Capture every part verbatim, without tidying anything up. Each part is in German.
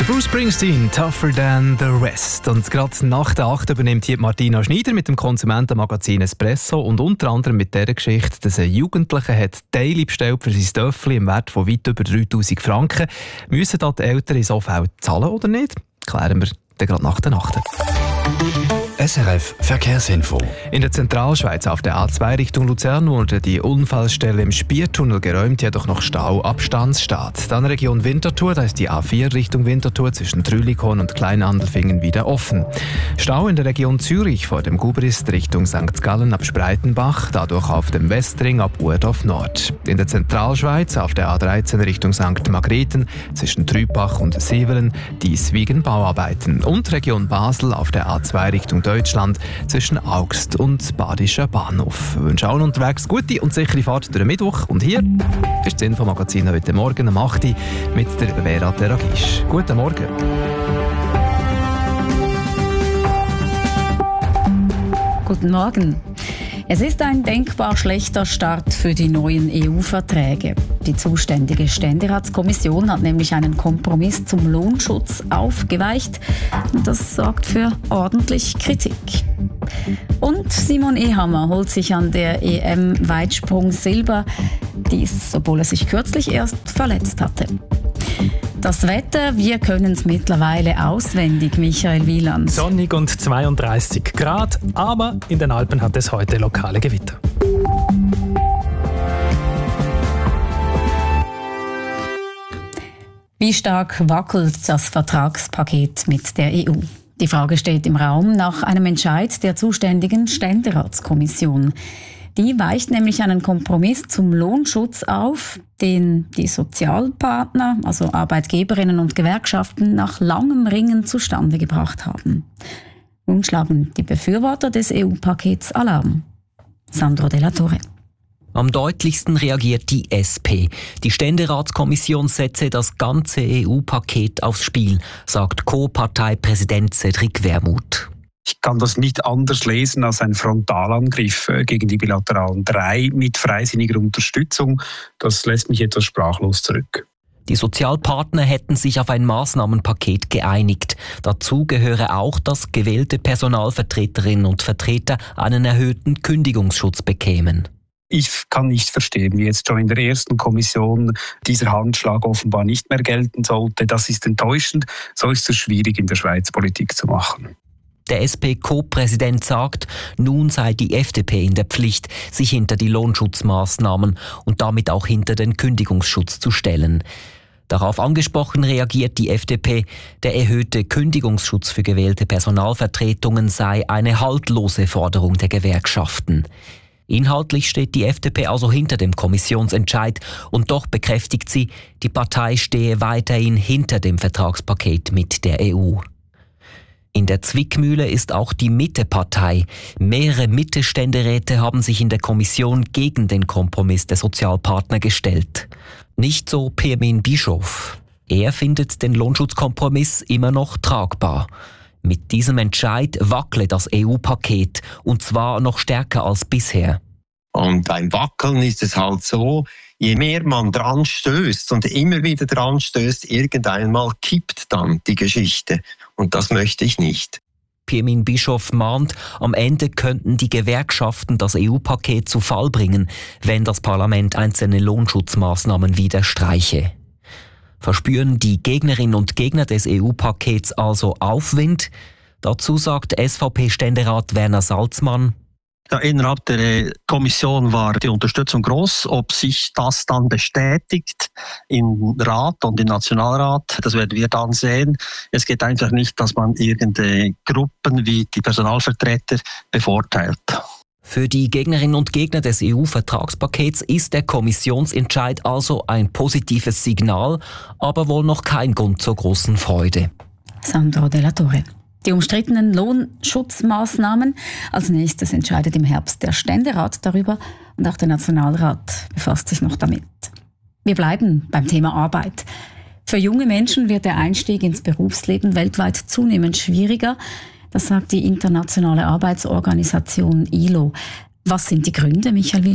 Bruce Springsteen, «Tougher Than the Rest». Und gerade nach der acht übernimmt hier Martina Schneider mit dem Konsumentenmagazin «Espresso» und unter anderem mit der Geschichte, dass ein Jugendlicher hat Teile bestellt für sein Töffel im Wert von weit über dreitausend Franken. Müssen da die Eltern in so Fällen zahlen oder nicht? Klären wir dann gerade nach der Nacht. S R F Verkehrsinfo. In der Zentralschweiz auf der A zwei Richtung Luzern wurde die Unfallstelle im Spiertunnel geräumt, jedoch noch Stauabstand steht. Dann Region Winterthur, da ist die A vier Richtung Winterthur zwischen Trülikon und Kleinandelfingen wieder offen. Stau in der Region Zürich vor dem Gubrist Richtung Sankt Gallen ab Spreitenbach, dadurch auf dem Westring ab Urdorf Nord. In der Zentralschweiz auf der A dreizehn Richtung Sankt Margrethen zwischen Trübach und Sivelen, dies wegen Bauarbeiten. Und Region Basel auf der A zwei Richtung Deutschland zwischen Augst und Badischer Bahnhof. Wir wünschen allen unterwegs gute und sichere Fahrt durch den Mittwoch. Und hier ist das Infomagazin heute Morgen um acht Uhr mit der Vera Teragisch. Guten Morgen. Guten Morgen. Es ist ein denkbar schlechter Start für die neuen E U-Verträge. Die zuständige Ständeratskommission hat nämlich einen Kompromiss zum Lohnschutz aufgeweicht. Und das sorgt für ordentlich Kritik. Und Simon Ehammer holt sich an der E M Weitsprung Silber. Dies, obwohl er sich kürzlich erst verletzt hatte. Das Wetter, wir können es mittlerweile auswendig, Michael Wieland. Sonnig und zweiunddreißig Grad, aber in den Alpen hat es heute lokale Gewitter. Wie stark wackelt das Vertragspaket mit der E U? Die Frage steht im Raum nach einem Entscheid der zuständigen Ständeratskommission. Die weicht nämlich einen Kompromiss zum Lohnschutz auf, den die Sozialpartner, also Arbeitgeberinnen und Gewerkschaften, nach langem Ringen zustande gebracht haben. Nun schlagen die Befürworter des E U-Pakets Alarm. Sandro Della Torre. Am deutlichsten reagiert die S P. Die Ständeratskommission setze das ganze E U-Paket aufs Spiel, sagt Co-Parteipräsident Cedric Wermuth. Ich kann das nicht anders lesen als ein Frontalangriff gegen die bilateralen drei mit freisinniger Unterstützung. Das lässt mich etwas sprachlos zurück. Die Sozialpartner hätten sich auf ein Maßnahmenpaket geeinigt. Dazu gehöre auch, dass gewählte Personalvertreterinnen und Vertreter einen erhöhten Kündigungsschutz bekämen. Ich kann nicht verstehen, wie jetzt schon in der ersten Kommission dieser Handschlag offenbar nicht mehr gelten sollte. Das ist enttäuschend. So ist es schwierig, in der Schweiz Politik zu machen. Der S P-Co-Präsident sagt, nun sei die F D P in der Pflicht, sich hinter die Lohnschutzmaßnahmen und damit auch hinter den Kündigungsschutz zu stellen. Darauf angesprochen reagiert die F D P, der erhöhte Kündigungsschutz für gewählte Personalvertretungen sei eine haltlose Forderung der Gewerkschaften. Inhaltlich steht die F D P also hinter dem Kommissionsentscheid und doch bekräftigt sie, die Partei stehe weiterhin hinter dem Vertragspaket mit der E U. In der Zwickmühle ist auch die Mitte-Partei. Mehrere Mitte-Ständeräte haben sich in der Kommission gegen den Kompromiss der Sozialpartner gestellt. Nicht so Pirmin Bischof. Er findet den Lohnschutzkompromiss immer noch tragbar. Mit diesem Entscheid wackle das E U-Paket, und zwar noch stärker als bisher. Und beim Wackeln ist es halt so, je mehr man dran stößt und immer wieder dran stößt, irgendeinmal kippt dann die Geschichte. Und das möchte ich nicht. Pirmin Bischof mahnt, am Ende könnten die Gewerkschaften das E U-Paket zu Fall bringen, wenn das Parlament einzelne Lohnschutzmaßnahmen wieder streiche. Verspüren die Gegnerinnen und Gegner des E U-Pakets also Aufwind? Dazu sagt S V P-Ständerat Werner Salzmann: Ja, innerhalb der Kommission war die Unterstützung groß. Ob sich das dann bestätigt im Rat und im Nationalrat, das werden wir dann sehen. Es geht einfach nicht, dass man irgendeine Gruppen wie die Personalvertreter bevorteilt. Für die Gegnerinnen und Gegner des E U-Vertragspakets ist der Kommissionsentscheid also ein positives Signal, aber wohl noch kein Grund zur großen Freude. Sandro Della Torre. Die umstrittenen Lohnschutzmaßnahmen. Als nächstes entscheidet im Herbst der Ständerat darüber und auch der Nationalrat befasst sich noch damit. Wir bleiben beim Thema Arbeit. Für junge Menschen wird der Einstieg ins Berufsleben weltweit zunehmend schwieriger. Das sagt die internationale Arbeitsorganisation I L O. Was sind die Gründe, Michael Wieland?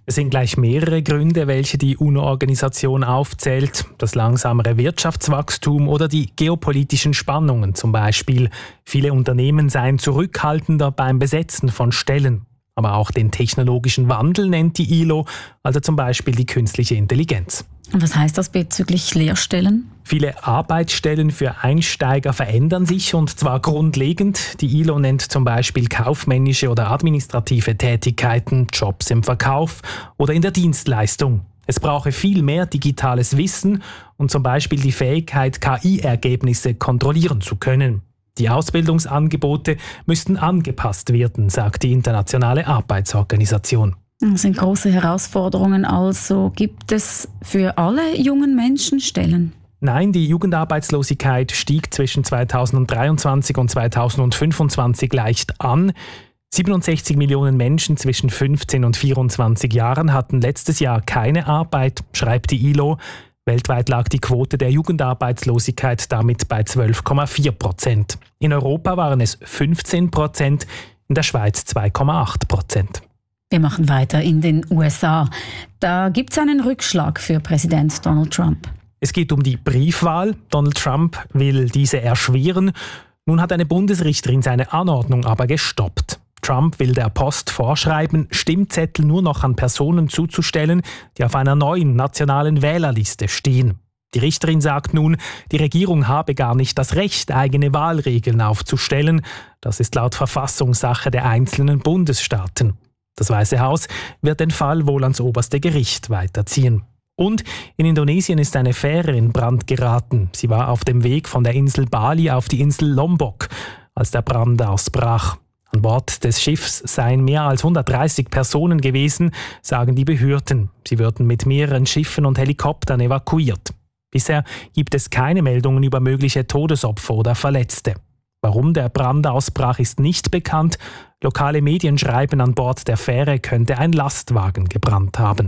Es sind gleich mehrere Gründe, welche die UNO-Organisation aufzählt. Das langsamere Wirtschaftswachstum oder die geopolitischen Spannungen zum Beispiel. Viele Unternehmen seien zurückhaltender beim Besetzen von Stellen. Aber auch den technologischen Wandel nennt die I L O, also zum Beispiel die künstliche Intelligenz. Und was heißt das bezüglich Lehrstellen? Viele Arbeitsstellen für Einsteiger verändern sich und zwar grundlegend. Die I L O nennt zum Beispiel kaufmännische oder administrative Tätigkeiten, Jobs im Verkauf oder in der Dienstleistung. Es brauche viel mehr digitales Wissen und zum Beispiel die Fähigkeit, K I-Ergebnisse kontrollieren zu können. Die Ausbildungsangebote müssten angepasst werden, sagt die Internationale Arbeitsorganisation. Das sind große Herausforderungen. Also gibt es für alle jungen Menschen Stellen? Nein, die Jugendarbeitslosigkeit stieg zwischen zweitausenddreiundzwanzig und zweitausendfünfundzwanzig leicht an. siebenundsechzig Millionen Menschen zwischen fünfzehn und vierundzwanzig Jahren hatten letztes Jahr keine Arbeit, schreibt die I L O. Weltweit lag die Quote der Jugendarbeitslosigkeit damit bei zwölf Komma vier Prozent. In Europa waren es fünfzehn Prozent, in der Schweiz zwei Komma acht Prozent. Wir machen weiter in den U S A. Da gibt es einen Rückschlag für Präsident Donald Trump. Es geht um die Briefwahl. Donald Trump will diese erschweren. Nun hat eine Bundesrichterin seine Anordnung aber gestoppt. Trump will der Post vorschreiben, Stimmzettel nur noch an Personen zuzustellen, die auf einer neuen nationalen Wählerliste stehen. Die Richterin sagt nun, die Regierung habe gar nicht das Recht, eigene Wahlregeln aufzustellen. Das ist laut Verfassungssache der einzelnen Bundesstaaten. Das Weiße Haus wird den Fall wohl ans oberste Gericht weiterziehen. Und in Indonesien ist eine Fähre in Brand geraten. Sie war auf dem Weg von der Insel Bali auf die Insel Lombok, als der Brand ausbrach. An Bord des Schiffs seien mehr als hundertdreißig Personen gewesen, sagen die Behörden. Sie würden mit mehreren Schiffen und Helikoptern evakuiert. Bisher gibt es keine Meldungen über mögliche Todesopfer oder Verletzte. Warum der Brand ausbrach, ist nicht bekannt. Lokale Medien schreiben, an Bord der Fähre könnte ein Lastwagen gebrannt haben.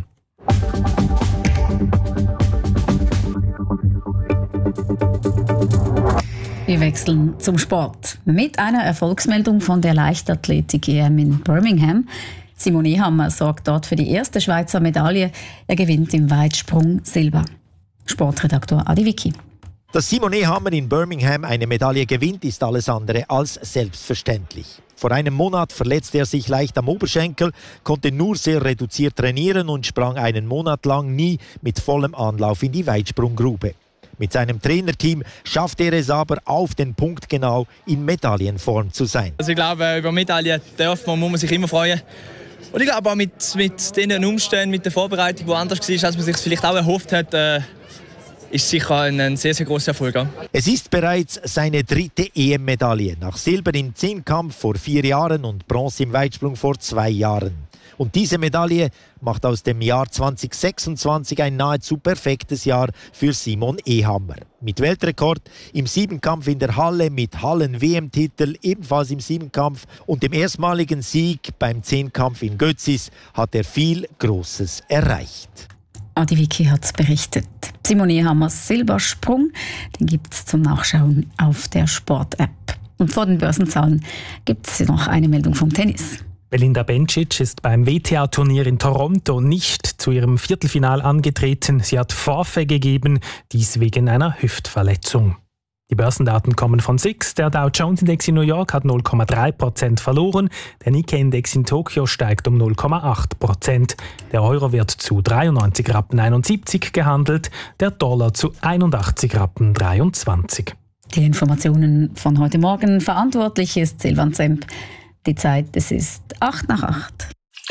Wir wechseln zum Sport. Mit einer Erfolgsmeldung von der Leichtathletik-E M in Birmingham. Simon Ehammer sorgt dort für die erste Schweizer Medaille. Er gewinnt im Weitsprung Silber. Sportredaktor Adi Vicky. Dass Simon Ehammer in Birmingham eine Medaille gewinnt, ist alles andere als selbstverständlich. Vor einem Monat verletzte er sich leicht am Oberschenkel, konnte nur sehr reduziert trainieren und sprang einen Monat lang nie mit vollem Anlauf in die Weitsprunggrube. Mit seinem Trainerteam schafft er es aber, auf den Punkt genau in Medaillenform zu sein. Also ich glaube, über Medaillen darf man, muss man sich immer freuen. Und ich glaube auch mit, mit den Umständen, mit der Vorbereitung, die anders war, als man sich vielleicht auch erhofft hat, äh, ist sicher ein sehr, sehr grosser Erfolg. Es ist bereits seine dritte E M-Medaille. Nach Silber im Zehnkampf vor vier Jahren und Bronze im Weitsprung vor zwei Jahren. Und diese Medaille macht aus dem Jahr zwanzig sechsundzwanzig ein nahezu perfektes Jahr für Simon Ehammer. Mit Weltrekord im Siebenkampf in der Halle, mit Hallen-W M-Titel ebenfalls im Siebenkampf und dem erstmaligen Sieg beim Zehnkampf in Götzis hat er viel Großes erreicht. Adi Vicky hat berichtet. Simon Ehammers Silbersprung, den gibt es zum Nachschauen auf der Sport-App. Und vor den Börsenzahlen gibt es noch eine Meldung vom Tennis. Belinda Bencic ist beim W T A-Turnier in Toronto nicht zu ihrem Viertelfinal angetreten. Sie hat Forfait gegeben, dies wegen einer Hüftverletzung. Die Börsendaten kommen von S I X. Der Dow Jones Index in New York hat null Komma drei Prozent verloren. Der Nikkei-Index in Tokio steigt um null Komma acht Prozent. Der Euro wird zu dreiundneunzig Rappen einundsiebzig gehandelt, der Dollar zu einundachtzig Rappen dreiundzwanzig. Die Informationen von heute Morgen. Verantwortlich ist Silvan Zemp. Die Zeit, es ist acht nach acht.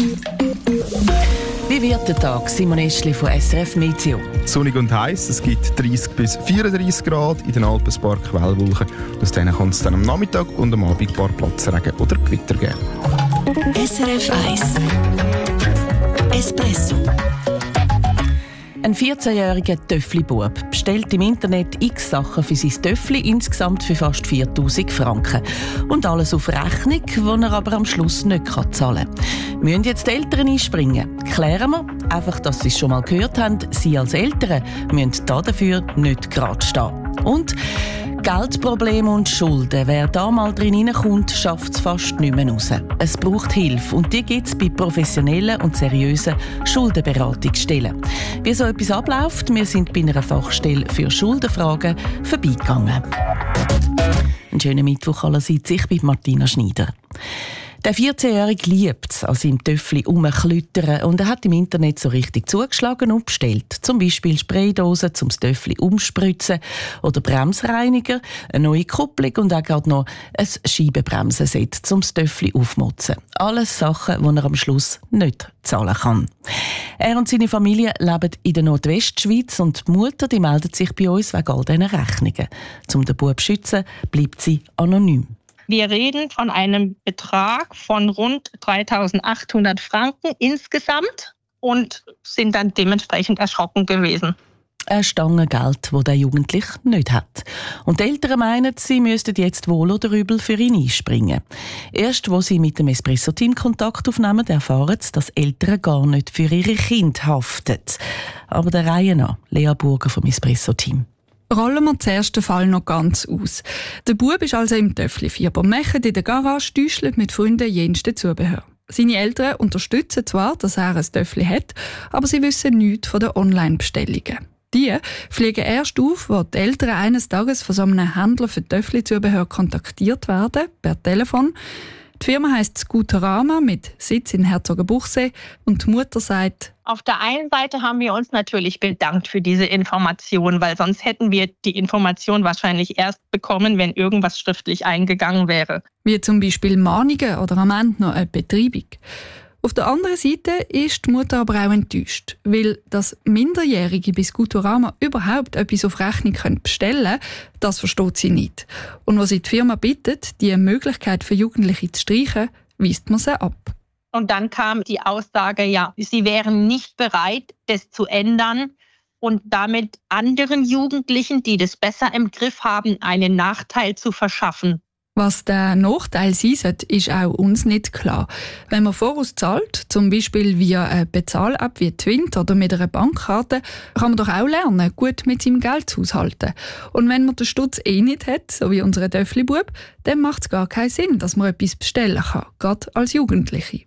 Wie wird der Tag? Simon Eschli von S R F Meteo. Sonnig und heiß, es gibt dreißig bis vierunddreißig Grad, in den Alpen ein paar Quellwolken. Aus denen kann es dann am Nachmittag und am Abend ein paar Platzregen oder Gewitter geben. S R F eins Espresso. Ein vierzehnjähriger Töffli-Bub bestellt im Internet x Sachen für sein Töffli, insgesamt für fast viertausend Franken. Und alles auf Rechnung, die er aber am Schluss nicht zahlen kann. Müssen jetzt die Eltern einspringen? Klären wir Einfach, dass Sie es schon mal gehört haben, Sie als Eltern müssen dafür nicht gerade stehen. Und Geldprobleme und Schulden. Wer da mal drin hineinkommt, schafft es fast nicht mehr raus. Es braucht Hilfe und die gibt es bei professionellen und seriösen Schuldenberatungsstellen. Wie so etwas abläuft, wir sind bei einer Fachstelle für Schuldenfragen vorbeigegangen. Einen schönen Mittwoch allerseits, ich bin Martina Schneider. Der vierzehnjährige liebt es, an seinem Töffli herumklüttern und er hat im Internet so richtig zugeschlagen und bestellt. Zum Beispiel Spraydosen zum Töffli umspritzen oder Bremsreiniger, eine neue Kupplung und auch gerade noch ein Scheibenbremsenset zum Töffli aufmotzen. Alles Sachen, die er am Schluss nicht zahlen kann. Er und seine Familie leben in der Nordwestschweiz und die Mutter die meldet sich bei uns wegen all diesen Rechnungen. Um den Bub zu schützen, bleibt sie anonym. Wir reden von einem Betrag von rund dreitausendachthundert Franken insgesamt und sind dann dementsprechend erschrocken gewesen. Eine Stange Geld, die der Jugendliche nicht hat. Und die Eltern meinen, sie müssten jetzt wohl oder übel für ihn einspringen. Erst, wo sie mit dem Espresso-Team Kontakt aufnehmen, erfahren sie, dass Eltern gar nicht für ihre Kinder haften. Aber der Reihe nach, Lea Burger vom Espresso-Team. Rollen wir zuerst den Fall noch ganz aus. Der Bub ist also im Töffli-Fieber, macht in der Garage, täuschelt mit Freunden jensten Zubehör. Seine Eltern unterstützen zwar, dass er ein Töffli hat, aber sie wissen nichts von den Online-Bestellungen. Die fliegen erst auf, wo die Eltern eines Tages von so einem Händler für Töffli-Zubehör kontaktiert werden, per Telefon. Die Firma heisst Scooterama mit Sitz in Herzogenbuchsee und die Mutter sagt: Auf der einen Seite haben wir uns natürlich bedankt für diese Information, weil sonst hätten wir die Information wahrscheinlich erst bekommen, wenn irgendwas schriftlich eingegangen wäre. Wie zum Beispiel Mahnungen oder am Ende noch eine Betreibung. Auf der anderen Seite ist die Mutter aber auch enttäuscht, weil dass Minderjährige bei Scooterama überhaupt etwas auf Rechnung bestellen können, das versteht sie nicht. Und was sie die Firma bittet, die Möglichkeit für Jugendliche zu streichen, weist man sie ab. Und dann kam die Aussage, ja, sie wären nicht bereit, das zu ändern und damit anderen Jugendlichen, die das besser im Griff haben, einen Nachteil zu verschaffen. Was der Nachteil sein sollte, ist auch uns nicht klar. Wenn man vorauszahlt, zum Beispiel via eine Bezahl-App wie Twint oder mit einer Bankkarte, kann man doch auch lernen, gut mit seinem Geld zu haushalten. Und wenn man den Stutz eh nicht hat, so wie unser Töffli-Bub, dann macht es gar keinen Sinn, dass man etwas bestellen kann, gerade als Jugendliche.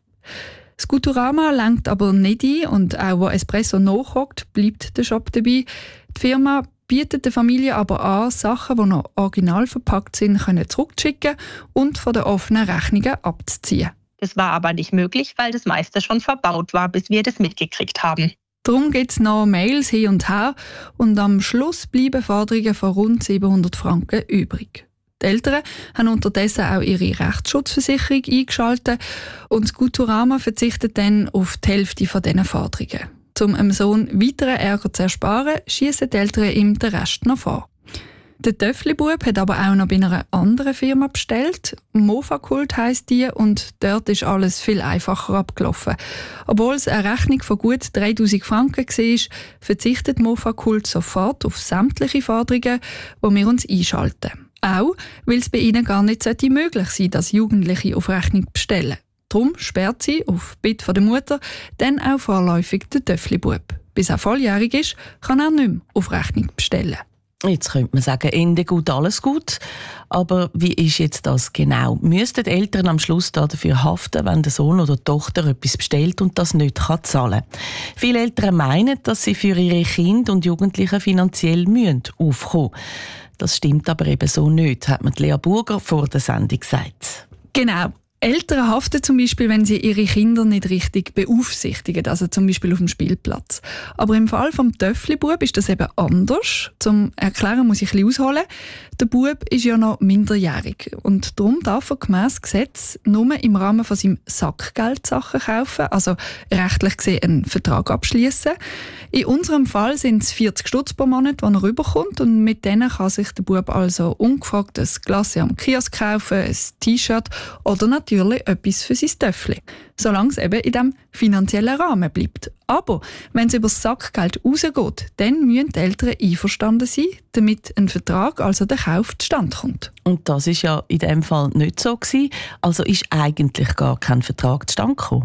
Scooterama lenkt aber nicht ein und auch wo Espresso nachhockt, bleibt der Shop dabei. Die Firma bietet der Familie aber an, Sachen, die noch original verpackt sind, können zurückzuschicken und von den offenen Rechnungen abzuziehen. Das war aber nicht möglich, weil das meiste schon verbaut war, bis wir das mitgekriegt haben. Darum gibt es noch Mails hin und her und am Schluss bleiben Forderungen von rund siebenhundert Franken übrig. Die Eltern haben unterdessen auch ihre Rechtsschutzversicherung eingeschaltet und Scooterama verzichtet dann auf die Hälfte von diesen Forderungen. Um dem Sohn weiteren Ärger zu ersparen, schiessen die Eltern ihm den Rest noch vor. Der Töffli-Bub hat aber auch noch bei einer anderen Firma bestellt. Mofakult heisst die und dort ist alles viel einfacher abgelaufen. Obwohl es eine Rechnung von gut dreitausend Franken war, verzichtet Mofakult sofort auf sämtliche Forderungen, die wir uns einschalten. Auch, weil es bei ihnen gar nicht möglich sein sollte, dass Jugendliche auf Rechnung bestellen. Darum sperrt sie, auf Bitte der Mutter, dann auch vorläufig den Töffli-Bub. Bis er volljährig ist, kann er nicht mehr auf Rechnung bestellen. Jetzt könnte man sagen, Ende gut, alles gut. Aber wie ist jetzt das genau? Müssten die Eltern am Schluss dafür haften, wenn der Sohn oder die Tochter etwas bestellt und das nicht zahlen kann? Viele Eltern meinen, dass sie für ihre Kinder und Jugendlichen finanziell aufkommen müssen. Das stimmt aber eben so nicht, hat mir Lea Burger vor der Sendung gesagt. Genau. Eltern haften zum Beispiel, wenn sie ihre Kinder nicht richtig beaufsichtigen, also zum Beispiel auf dem Spielplatz. Aber im Fall vom Töffli-Bub ist das eben anders. Zum Erklären muss ich ein bisschen ausholen. Der Bub ist ja noch minderjährig und darum darf er gemäss Gesetz nur im Rahmen von seinem Sackgeld Sachen kaufen, also rechtlich gesehen einen Vertrag abschließen. In unserem Fall sind es vierzig Stutz pro Monat, die er rüberkommt und mit denen kann sich der Bub also ungefragt ein Glas am Kiosk kaufen, ein T-Shirt oder natürlich etwas für sein Töffli, solange es eben in diesem finanziellen Rahmen bleibt. Aber wenn es über das Sackgeld rausgeht, dann müssen die Eltern einverstanden sein, damit ein Vertrag, also der Kauf, zustande kommt. Und das ist ja in diesem Fall nicht so gewesen. Also ist eigentlich gar kein Vertrag zustande gekommen.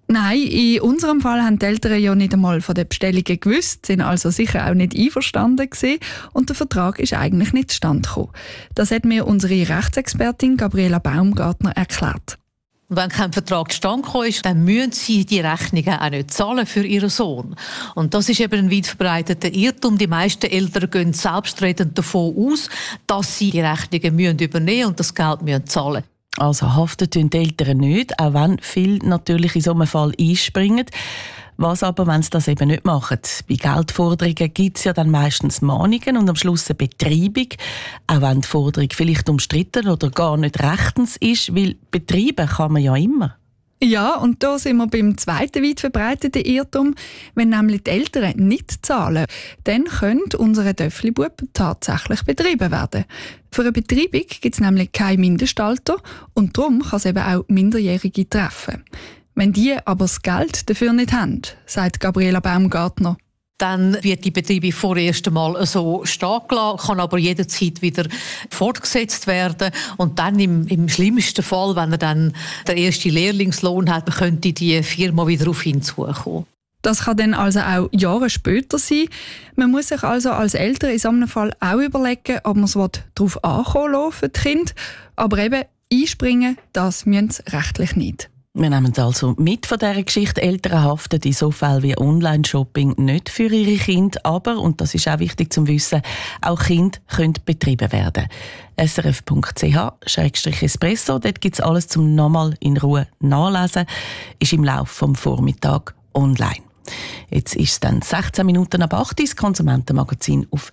Nein, in unserem Fall haben die Eltern ja nicht einmal von den Bestellungen gewusst, sind also sicher auch nicht einverstanden gewesen und der Vertrag ist eigentlich nicht zustande gekommen. Das hat mir unsere Rechtsexpertin Gabriela Baumgartner erklärt. Wenn kein Vertrag zustande gekommen ist, dann müssen sie die Rechnungen auch nicht zahlen für ihren Sohn. Und das ist eben ein weit verbreiteter Irrtum. Die meisten Eltern gehen selbstredend davon aus, dass sie die Rechnungen müssen übernehmen und das Geld müssen zahlen. Also haften die Eltern nicht, auch wenn viele natürlich in so einem Fall einspringen. Was aber, wenn sie das eben nicht machen? Bei Geldforderungen gibt es ja dann meistens Mahnungen und am Schluss eine Betreibung, auch wenn die Forderung vielleicht umstritten oder gar nicht rechtens ist, weil betreiben kann man ja immer. Ja, und da sind wir beim zweiten weit verbreiteten Irrtum. Wenn nämlich die Eltern nicht zahlen, dann könnte unser Töfflibub tatsächlich betrieben werden. Für eine Betreibung gibt es nämlich kein Mindestalter und darum kann es eben auch Minderjährige treffen. Wenn die aber das Geld dafür nicht haben, sagt Gabriela Baumgartner. Dann wird die Betriebe vorerst einmal so stehen gelassen, kann aber jederzeit wieder fortgesetzt werden. Und dann im, im schlimmsten Fall, wenn er dann den ersten Lehrlingslohn hat, könnte die Firma wieder auf ihn zukommen. Das kann dann also auch Jahre später sein. Man muss sich also als Eltern in so einem Fall auch überlegen, ob man es darauf ankommen lassen für die Kinder. Aber eben einspringen, das müssen sie rechtlich nicht. Wir nehmen also mit von dieser Geschichte. Eltern haften in so Fällen wie Online-Shopping nicht für ihre Kinder, aber, und das ist auch wichtig zu wissen, auch Kinder können betrieben werden. S R F Punkt C H Schrägstrich Espresso, dort gibt es alles zum nochmal in Ruhe nachlesen, ist im Laufe vom Vormittag online. Jetzt ist es dann sechzehn Minuten ab acht Uhr, das Konsumentenmagazin auf